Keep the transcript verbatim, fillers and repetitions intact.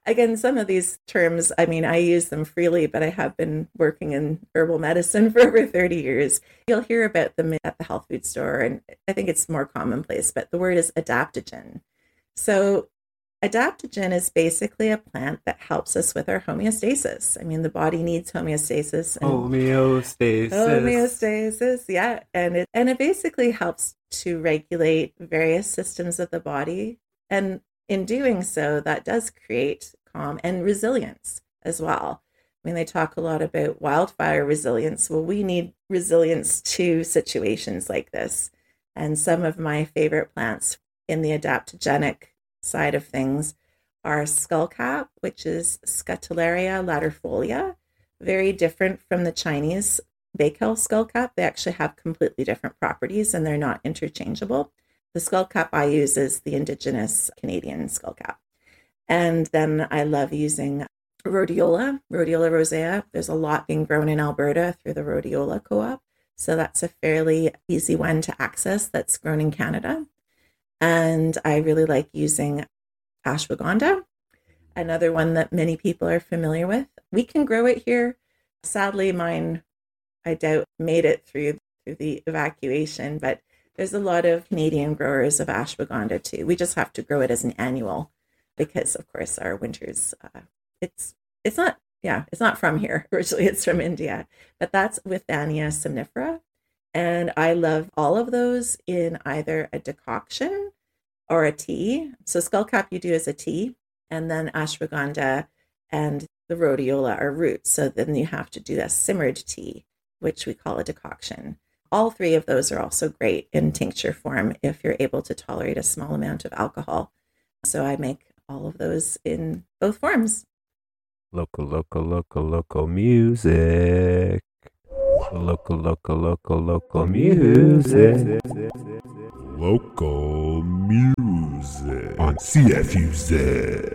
again, some of these terms, I mean, I use them freely, but I have been working in herbal medicine for over thirty years. You'll hear about them at the health food store, and I think it's more commonplace, but the word is adaptogen. So adaptogen is basically a plant that helps us with our homeostasis. I mean, the body needs homeostasis. And Homeostasis. homeostasis, yeah. And it, and it basically helps to regulate various systems of the body. And in doing so, that does create calm and resilience as well. I mean, they talk a lot about wildfire resilience. Well, we need resilience to situations like this. And some of my favorite plants in the adaptogenic side of things are skullcap, which is Scutellaria laterifolia, very different from the Chinese Bakel skullcap. They actually have completely different properties and they're not interchangeable. The skullcap I use is the indigenous Canadian skullcap. And then I love using rhodiola, rhodiola rosea. There's a lot being grown in Alberta through the rhodiola co-op. So that's a fairly easy one to access that's grown in Canada. And I really like using ashwagandha, another one that many people are familiar with. We can grow it here. Sadly, mine, I doubt, made it through, through the evacuation, but there's a lot of Canadian growers of ashwagandha too. We just have to grow it as an annual because, of course, our winters, uh, it's it's not, yeah, it's not from here. Originally, it's from India, but that's Withania somnifera. And I love all of those in either a decoction or a tea. So skullcap you do as a tea, and then ashwagandha and the rhodiola are roots. So then you have to do a simmered tea, which we call a decoction. All three of those are also great in tincture form if you're able to tolerate a small amount of alcohol. So I make all of those in both forms. Local, local, local, local music. Local, local, local, local music. Local music on C F U Z.